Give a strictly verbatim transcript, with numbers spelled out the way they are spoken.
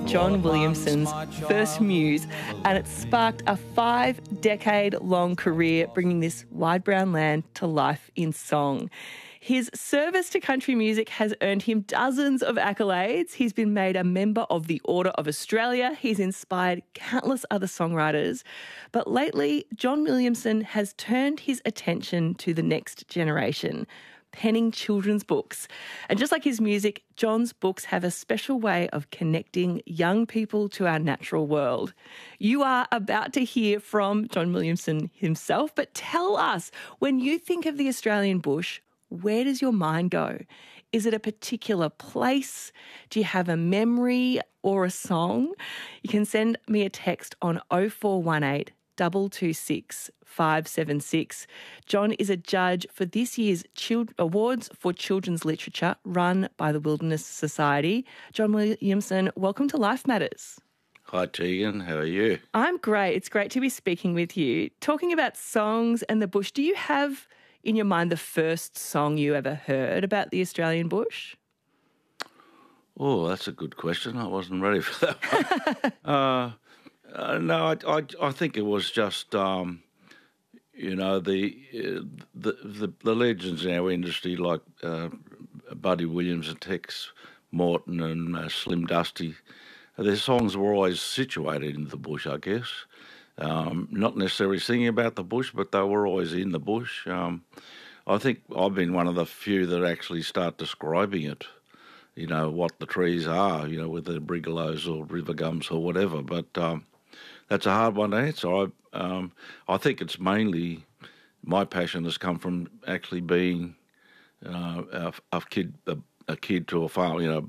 John Williamson's first muse, and it sparked a five-decade-long career bringing this wide brown land to life in song. His service to country music has earned him dozens of accolades. He's been made a member of the Order of Australia. He's inspired countless other songwriters. But lately, John Williamson has turned his attention to the next generation, penning children's books. And just like his music, John's books have a special way of connecting young people to our natural world. You are about to hear from John Williamson himself, but tell us, when you think of the Australian bush, where does your mind go? Is it a particular place? Do you have a memory or a song? You can send me a text on oh four one eight, two two six, five seven six. John is a judge for this year's Child- Awards for Children's Literature run by the Wilderness Society. John Williamson, welcome to Life Matters. Hi, Tegan. How are you? I'm great. It's great to be speaking with you. Talking about songs and the bush, do you have in your mind the first song you ever heard about the Australian bush? Oh, that's a good question. I wasn't ready for that one. uh, uh, no, I, I, I think it was just, um, you know, the, uh, the the the legends in our industry like uh, Buddy Williams and Tex Morton and uh, Slim Dusty. Their songs were always situated in the bush, I guess. Um, not necessarily singing about the bush, but they were always in the bush. Um, I think I've been one of the few that actually start describing it, you know, what the trees are, you know, whether brigalows or river gums or whatever. But um, that's a hard one to answer. I, um, I think it's mainly my passion has come from actually being uh, a, a kid, a, a kid to a farm, you know,